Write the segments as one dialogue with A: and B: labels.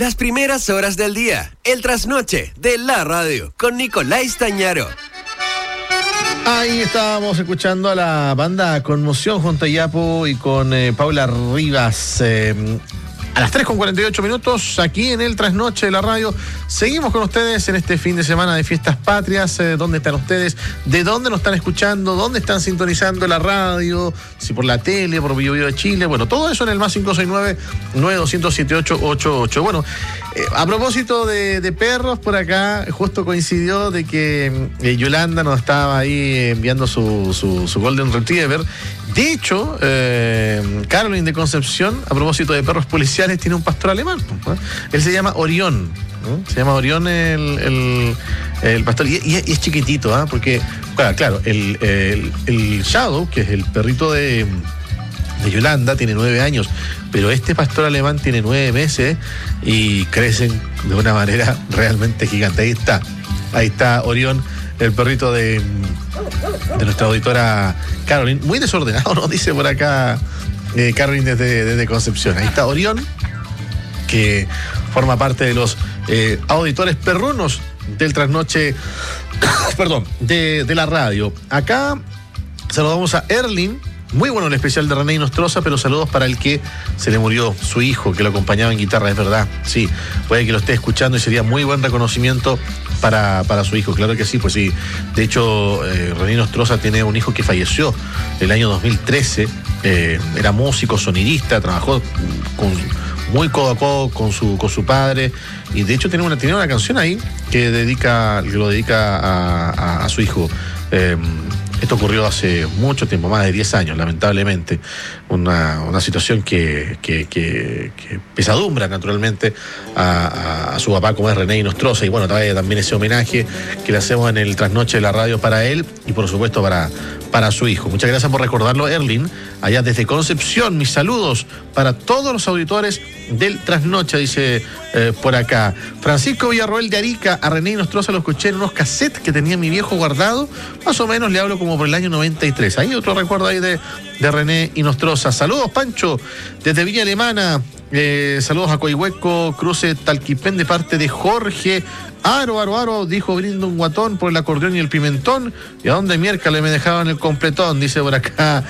A: Las primeras horas del día, el trasnoche de la radio, con Nicolás Tañaro.
B: Ahí estábamos escuchando a la banda Conmoción junto a Yapo y con Paula Rivas. A las 3:48 aquí en el trasnoche de la radio. Seguimos con ustedes en este fin de semana de fiestas patrias. ¿Dónde están ustedes? ¿De dónde nos están escuchando? ¿Dónde están sintonizando la radio? Si por la tele, por Bio de Chile. Bueno, todo eso en el más 569-9200-7888. Bueno, a propósito de perros, por acá justo coincidió de que Yolanda nos estaba ahí enviando su Golden Retriever. De hecho, Caroline de Concepción, a propósito de perros policiales, tiene un pastor alemán, ¿no? Él se llama Orión, ¿no? Se llama Orión el pastor, y es chiquitito, ¿eh? Porque, claro, el Shadow, que es el perrito de Yolanda, tiene 9 años, pero este pastor alemán tiene 9 meses y crecen de una manera realmente gigante. Ahí está Orión, el perrito de nuestra auditora Caroline, muy desordenado, nos dice por acá Caroline desde Concepción. Ahí está Orión, que forma parte de los auditores perrunos del trasnoche, perdón, de la radio. Acá saludamos a Erlin. Muy bueno el especial de René Nostroza, pero saludos para el que se le murió su hijo, que lo acompañaba en guitarra, es verdad. Sí, puede que lo esté escuchando y sería muy buen reconocimiento para su hijo, claro que sí, pues sí. De hecho, René Nostroza tiene un hijo que falleció el año 2013, era músico, sonidista, trabajó muy codo a codo con su padre, y de hecho tiene una canción ahí que lo dedica a su hijo. Esto ocurrió hace mucho tiempo, más de 10 años, lamentablemente. Una situación que pesadumbra naturalmente a su papá, como es René Nostroza. Y bueno, también ese homenaje que le hacemos en el trasnoche de la radio para él y por supuesto para su hijo. Muchas gracias por recordarlo, Erlin, allá desde Concepción. Mis saludos para todos los auditores del trasnoche, dice por acá. Francisco Villarroel de Arica, a René Nostroza lo escuché en unos cassettes que tenía mi viejo guardado, más o menos le hablo como por el año 93. Hay otro recuerdo ahí de René Nostroza. Saludos, Pancho, desde Villa Alemana. Saludos a Coihueco, Cruce Talquipén, de parte de Jorge. Aro, dijo Brindo un guatón por el acordeón y el pimentón. ¿Y a dónde miércoles me dejaban el completón? Dice por acá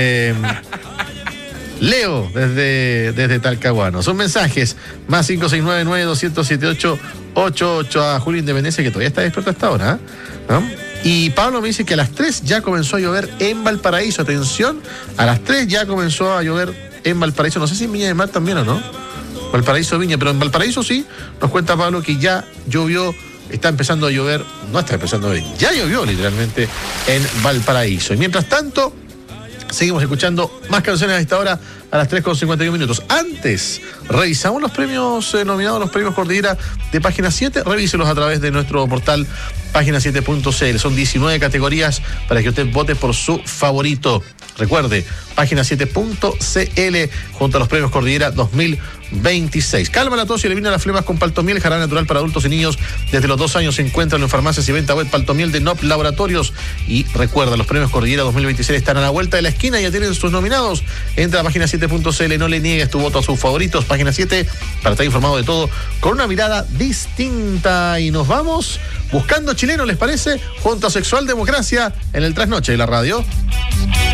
B: Leo, desde Talcahuano. Son mensajes, más 569-9200-7888. A Julio Independencia, que todavía está despierto hasta ahora, ¿no? Y Pablo me dice que a las 3 ya comenzó a llover en Valparaíso. Atención, a las 3 ya comenzó a llover en Valparaíso. No sé si en Viña del Mar también o no. Valparaíso, Viña, pero en Valparaíso sí, nos cuenta Pablo que ya llovió, está empezando a llover, no está empezando a llover, ya llovió literalmente en Valparaíso. Y mientras tanto, seguimos escuchando más canciones a esta hora, a las 3:51. Antes, revisamos los premios nominados a los premios Cordillera de Página 7. Revíselos a través de nuestro portal página7.cl. Son 19 categorías para que usted vote por su favorito. Recuerde, página7.cl junto a los premios Cordillera 2026. Calma la tos y elimina las flemas con Paltomiel, jarabe natural para adultos y niños. Desde los 2 años se encuentran en farmacias y venta web Paltomiel de NOP Laboratorios. Y recuerda, los premios Cordillera 2026 están a la vuelta de la esquina, ya tienen sus nominados. Entra a página7.cl, no le niegues tu voto a sus favoritos. Página 7 para estar informado de todo con una mirada distinta. Y nos vamos buscando chileno, ¿les parece? Junto a Sexual Democracia en el trasnoche de la radio.